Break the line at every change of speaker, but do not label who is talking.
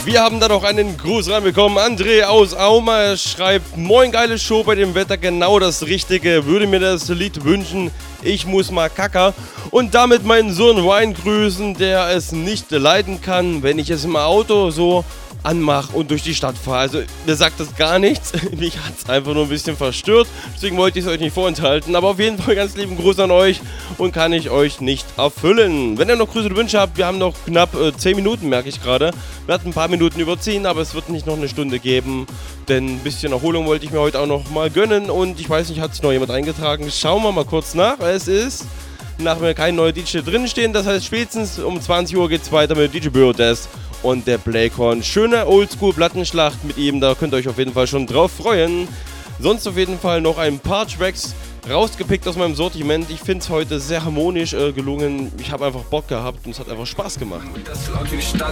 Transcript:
Wir haben da noch einen Gruß reinbekommen. André aus Auma, er schreibt: Moin, geile Show, bei dem Wetter genau das Richtige. Würde mir das Lied wünschen, ich muss mal kacker. Und damit meinen Sohn Ryan grüßen, der es nicht leiden kann, wenn ich es im Auto so anmache und durch die Stadt fahre. Also, mir sagt das gar nichts. Mich hat es einfach nur ein bisschen verstört. Deswegen wollte ich es euch nicht vorenthalten. Aber auf jeden Fall ganz lieben Gruß an euch und kann ich euch nicht erfüllen. Wenn ihr noch Grüße und Wünsche habt, wir haben noch knapp 10 Minuten, merke ich gerade. Wir hatten ein paar Minuten überziehen, aber es wird nicht noch eine Stunde geben. Denn ein bisschen Erholung wollte ich mir heute auch noch mal gönnen. Und ich weiß nicht, hat sich noch jemand eingetragen? Schauen wir mal kurz nach. Es ist nach mir kein neuer DJ drinstehen. Das heißt, spätestens um 20 Uhr geht es weiter mit DJ Bürdes und der Blackhorn. Schöne Oldschool-Plattenschlacht mit ihm, da könnt ihr euch auf jeden Fall schon drauf freuen. Sonst auf jeden Fall noch ein paar Tracks rausgepickt aus meinem Sortiment. Ich finde es heute sehr harmonisch gelungen. Ich habe einfach Bock gehabt und es hat einfach Spaß gemacht.